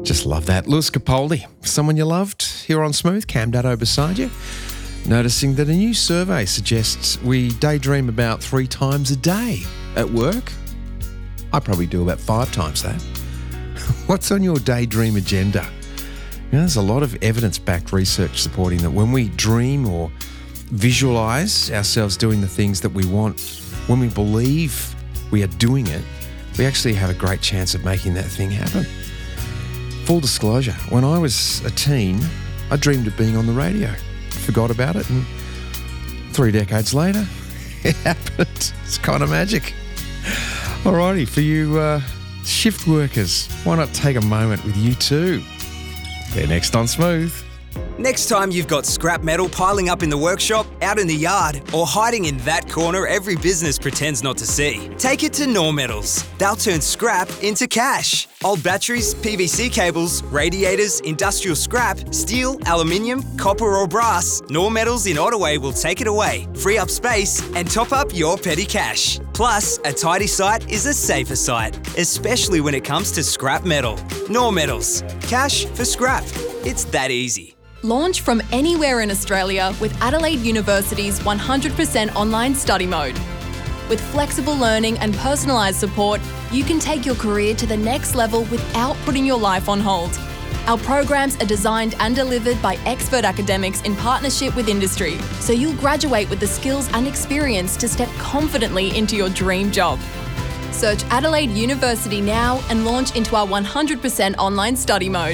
Just love that. Lewis Capaldi, someone you loved here on Smooth, Cam Dado beside you. Noticing that a new survey suggests we daydream about 3 times a day at work. I probably do about 5 times that. What's on your daydream agenda? There's a lot of evidence-backed research supporting that when we dream or visualise ourselves doing the things that we want, when we believe we are doing it, we actually have a great chance of making that thing happen. Full disclosure, when I was a teen, I dreamed of being on the radio. Forgot about it, and 3 decades later, it happened. It's kind of magic. Alrighty, for you shift workers, why not take a moment with you too? They're next on Smooth. Next time you've got scrap metal piling up in the workshop, out in the yard, or hiding in that corner every business pretends not to see, take it to Knorr Metals. They'll turn scrap into cash. Old batteries, PVC cables, radiators, industrial scrap, steel, aluminium, copper or brass, Knorr Metals in Ottaway will take it away, free up space and top up your petty cash. Plus, a tidy site is a safer site, especially when it comes to scrap metal. Knorr Metals. Cash for scrap. It's that easy. Launch from anywhere in Australia with Adelaide University's 100% online study mode. With flexible learning and personalised support, you can take your career to the next level without putting your life on hold. Our programs are designed and delivered by expert academics in partnership with industry, so you'll graduate with the skills and experience to step confidently into your dream job. Search Adelaide University now and launch into our 100% online study mode.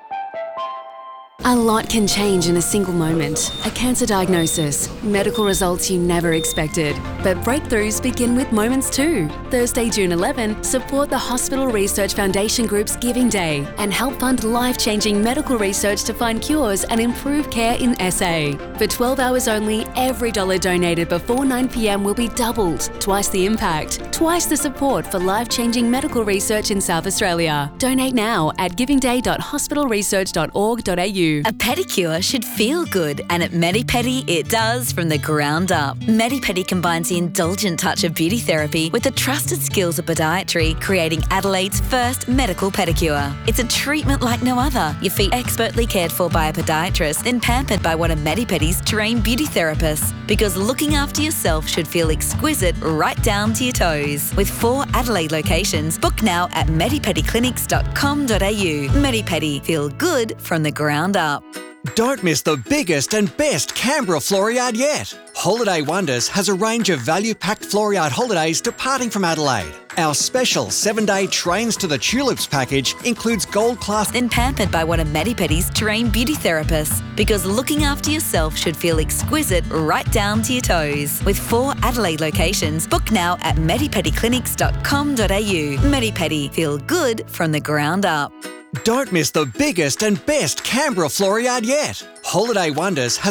A lot can change in a single moment. A cancer diagnosis, medical results you never expected. But breakthroughs begin with moments too. Thursday, June 11, support the Hospital Research Foundation Group's Giving Day and help fund life-changing medical research to find cures and improve care in SA. For 12 hours only, every dollar donated before 9 p.m. will be doubled. Twice the impact, twice the support for life-changing medical research in South Australia. Donate now at givingday.hospitalresearch.org.au. A pedicure should feel good, and at Medipedi it does from the ground up. Medipedi combines the indulgent touch of beauty therapy with the trusted skills of podiatry, creating Adelaide's first medical pedicure. It's a treatment like no other. Your feet expertly cared for by a podiatrist, then pampered by one of Medipedi's trained beauty therapists. Because looking after yourself should feel exquisite right down to your toes. With 4 Adelaide locations, book now at medipediclinics.com.au. Medipedi, feel good from the ground up. Don't miss the biggest and best Canberra Floriade yet. Holiday Wonders has a range of value-packed Floriade holidays departing from Adelaide. Our special 7-day Trains to the Tulips package includes gold class then pampered by one of Medipedi's trained beauty therapists. Because looking after yourself should feel exquisite right down to your toes. With 4 Adelaide locations, book now at medipediclinics.com.au. Medipedi, feel good from the ground up. Don't miss the biggest and best Canberra Floriade yet. Holiday Wonders has